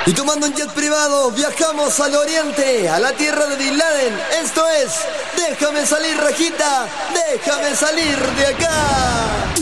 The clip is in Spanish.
Y tomando un jet privado viajamos al oriente, a la tierra de Bin Laden. Esto es, déjame salir, rajita, déjame salir de acá.